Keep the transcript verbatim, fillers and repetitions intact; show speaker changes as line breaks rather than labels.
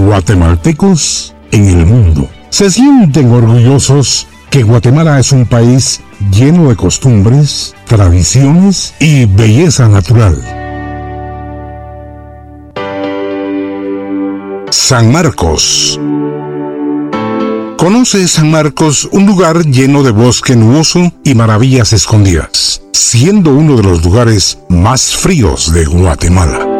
guatemaltecos en el mundo. Se sienten orgullosos que Guatemala es un país lleno de costumbres, tradiciones y belleza natural. San Marcos. Conoce San Marcos, un lugar lleno de bosque nuboso y maravillas escondidas, siendo uno de los lugares más fríos de Guatemala.